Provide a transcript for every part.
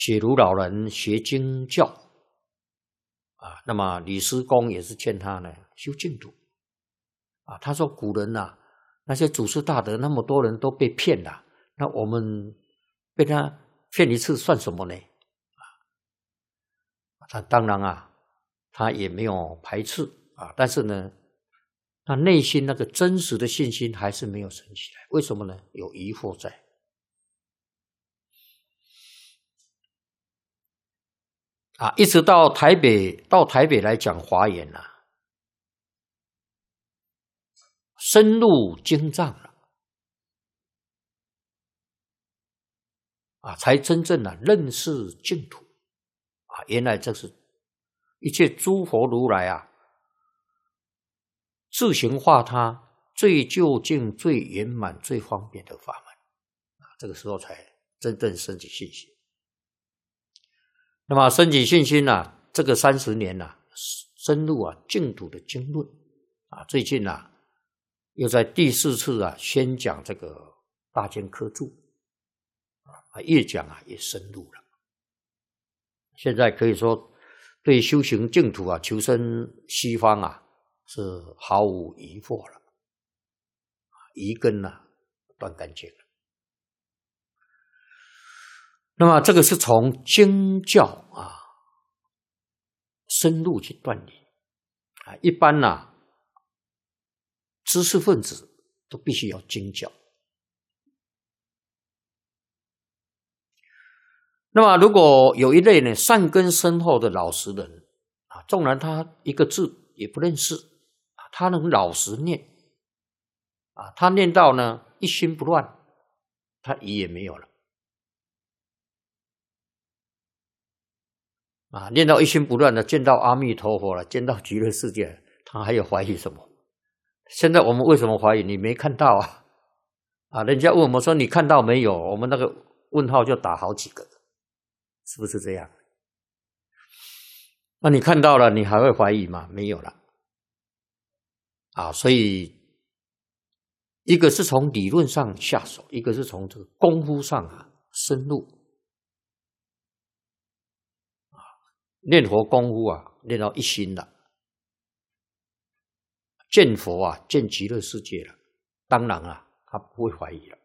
解如老人学经教啊，那么李师公也是劝他呢修净土啊。他说古人啊，那些祖师大德那么多人都被骗了，那我们被他骗一次算什么呢？他当然啊，他也没有排斥啊，但是呢，他内心那个真实的信心还是没有升起来。为什么呢？有疑惑在。啊，一直到台北来讲华严啊，深入经藏了啊，才真正的认识净土啊，原来这是一切诸佛如来啊，自行化他最究竟、最圆满、最方便的法门啊，这个时候才真正升起信心。那么升起信心啊，这个30年啊，深入啊净土的经论啊，最近啊又在第4次啊宣讲这个大经科注啊，越讲啊越深入了。现在可以说对修行净土啊、求生西方啊是毫无疑惑了，疑根啊断干净了。那么这个是从经教啊深入去断理啊，一般啊知识分子都必须要经教。那么如果有一类呢善根深厚的老实人啊，纵然他一个字也不认识啊，他能老实念啊，他念到呢一心不乱，他疑也没有了。啊，念到一心不乱的，见到阿弥陀佛了，见到极乐世界，他还有怀疑什么？现在我们为什么怀疑？你没看到啊？啊，人家问我们说你看到没有？我们那个问号就打好几个，是不是这样？那你看到了，你还会怀疑吗？没有了。啊，所以一个是从理论上下手，一个是从这个功夫上啊深入。念佛功夫啊，练到一心了，见佛啊，见极乐世界了，当然啊，他不会怀疑了。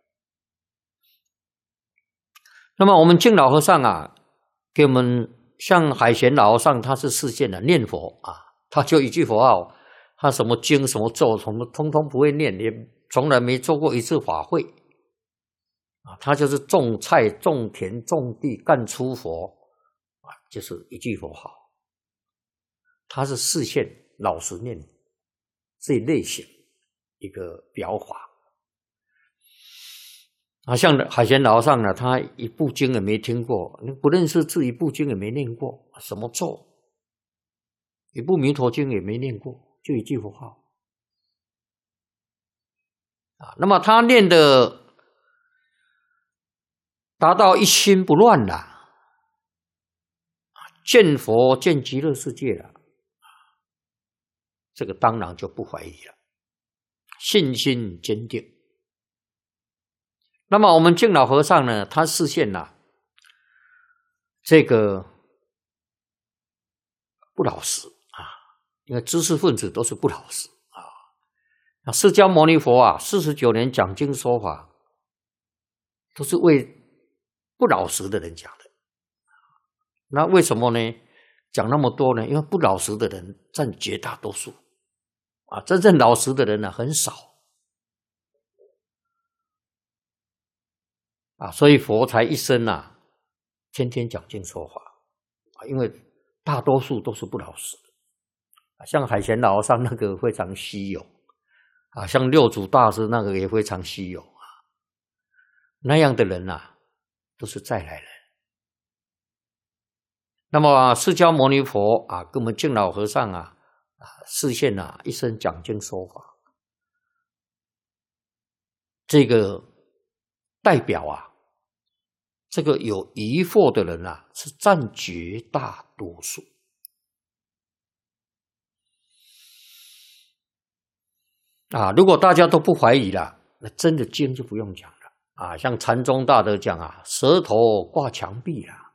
那么我们净老和尚啊，给我们像海贤老和尚，他是示现的念佛啊，他就一句佛号，他什么经什么咒什么通通不会念，也从来没做过一次法会啊，他就是种菜种田种地干出佛。就是一句佛号，他是示现老实念这类型一个表法啊。像海贤老和尚呢，他一部经也没听过，不认识字，一部经也没念过，什么咒，一部弥陀经也没念过，就一句佛号啊。那么他念的达到一心不乱了。见佛见极乐世界了，这个当然就不怀疑了，信心坚定。那么我们净老和尚呢，他示现了这个不老实啊，因为知识分子都是不老实啊。那释迦牟尼佛啊，49年讲经说法，都是为不老实的人讲的。那为什么呢？讲那么多呢？因为不老实的人占绝大多数啊，真正老实的人呢很少啊，所以佛才一生啊，天天讲经说法啊，因为大多数都是不老实的，像海贤老和尚那个非常稀有啊，像六祖大师那个也非常稀有啊，那样的人啊，都是再来人。那么释迦牟尼佛啊，跟我们净老和尚啊示现啊一生讲经说法，这个代表啊，这个有疑惑的人啊，是占绝大多数啊。如果大家都不怀疑了，那真的经就不用讲了啊。像禅宗大德讲啊，舌头挂墙壁啊。